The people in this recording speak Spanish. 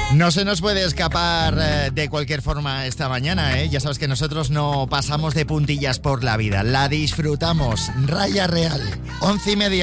No se nos puede escapar de cualquier forma esta mañana, ¿eh? Ya sabes que nosotros no pasamos de puntillas por la vida, la disfrutamos. Raya Real, 11:30.